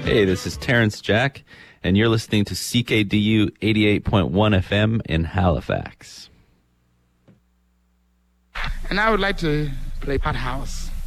Hey, this is Terrence Jack, and you're listening to CKDU 88.1 FM in Halifax. And I would like to play Pot House.